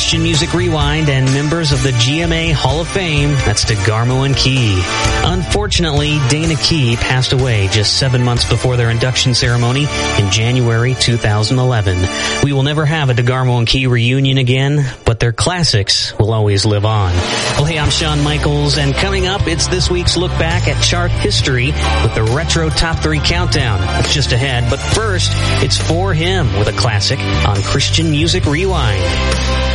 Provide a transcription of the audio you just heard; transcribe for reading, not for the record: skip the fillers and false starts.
Christian Music Rewind and members of the GMA Hall of Fame. That's DeGarmo and Key. Unfortunately, Dana Key passed away just 7 months before their induction ceremony in January 2011. We will never have a DeGarmo and Key reunion again, but their classics will always live on. Well, hey, I'm Shawn Michaels, and coming up, it's this week's look back at chart history with the Retro Top 3 Countdown. It's just ahead, but first, it's For Him with a classic on Christian Music Rewind.